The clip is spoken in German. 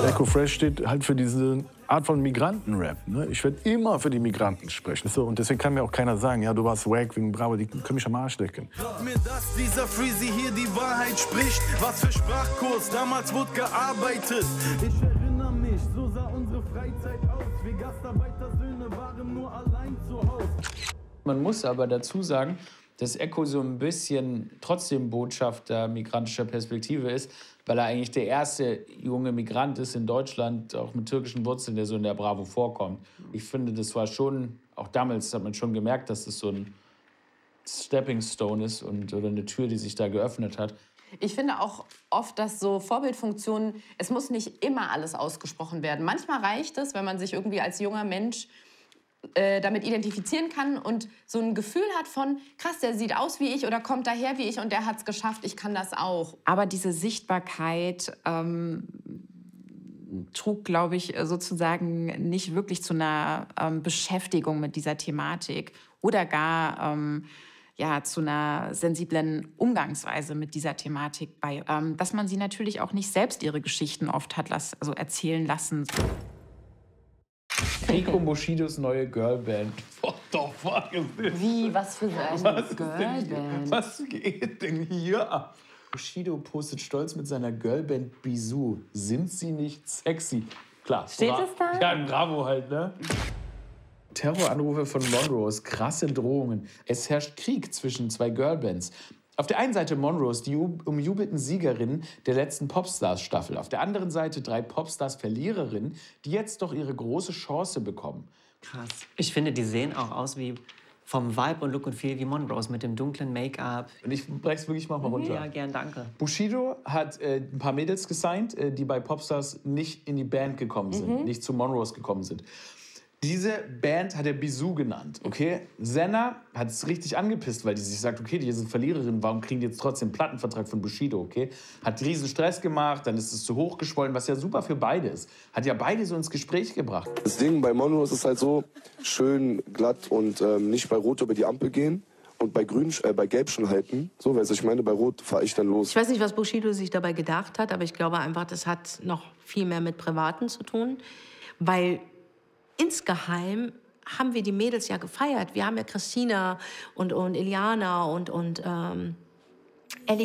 Echo Fresh steht halt für diese Art von Migrantenrap. Ne? Ich werde immer für die Migranten sprechen. So, und deswegen kann mir auch keiner sagen, ja, du warst wack wegen Bravo, die können mich am Arsch lecken. Glaub mir, dass dieser Freezy hier die Wahrheit spricht. Was für Sprachkurs, damals wurde gearbeitet. Ich erinnere mich, so sah unsere Freizeit aus. Wir Gastarbeitersöhne waren nur allein zu Hause. Man muss aber dazu sagen, dass Echo so ein bisschen trotzdem Botschafter migrantischer Perspektive ist, weil er eigentlich der erste junge Migrant ist in Deutschland, auch mit türkischen Wurzeln, der so in der Bravo vorkommt. Ich finde, das war schon, auch damals hat man schon gemerkt, dass das so ein Stepping Stone ist oder eine Tür, die sich da geöffnet hat. Ich finde auch oft, dass so Vorbildfunktionen, es muss nicht immer alles ausgesprochen werden. Manchmal reicht es, wenn man sich irgendwie als junger Mensch damit identifizieren kann und so ein Gefühl hat von, krass, der sieht aus wie ich oder kommt daher wie ich und der hat es geschafft, ich kann das auch. Aber diese Sichtbarkeit trug, glaube ich, sozusagen nicht wirklich zu einer Beschäftigung mit dieser Thematik oder gar zu einer sensiblen Umgangsweise mit dieser Thematik bei. Dass man sie natürlich auch nicht selbst ihre Geschichten oft hat erzählen lassen. Rico Bushidos neue Girlband. What the fuck is this? Wie, was für eine Girlband? Was geht denn hier ab? Bushido postet stolz mit seiner Girlband Bisou. Sind sie nicht sexy? Klar. Steht es da? Ja, Bravo halt, ne? Terroranrufe von Monrose, krasse Drohungen. Es herrscht Krieg zwischen zwei Girlbands. Auf der einen Seite Monrose, die umjubelten Siegerinnen der letzten Popstars-Staffel. Auf der anderen Seite 3 Popstars-Verliererinnen, die jetzt doch ihre große Chance bekommen. Krass. Ich finde, die sehen auch aus wie vom Vibe und Look und Feel wie Monrose mit dem dunklen Make-up. Und ich brech's wirklich mal runter. Ja, gern, danke. Bushido hat ein paar Mädels gesigned, die bei Popstars nicht in die Band gekommen sind, nicht zu Monrose gekommen sind. Diese Band hat er Bisou genannt, okay? Senna hat es richtig angepisst, weil die sich sagt, okay, die sind Verliererinnen, warum kriegen die jetzt trotzdem einen Plattenvertrag von Bushido, okay? Hat riesen Stress gemacht, dann ist es zu hoch geschwollen, was ja super für beide ist. Hat ja beide so ins Gespräch gebracht. Das Ding bei Monrose ist halt so, schön glatt und nicht bei Rot über die Ampel gehen und bei Gelb schon halten. So, weißt du, ich meine, bei Rot fahre ich dann los. Ich weiß nicht, was Bushido sich dabei gedacht hat, aber ich glaube einfach, das hat noch viel mehr mit Privaten zu tun, weil insgeheim haben wir die Mädels ja gefeiert. Wir haben ja Christina und Iliana und